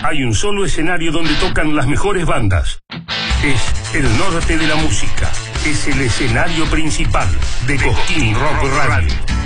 Hay un solo escenario donde tocan las mejores bandas. Es el norte de la música. Es el escenario principal de Cosquín Rock Radio.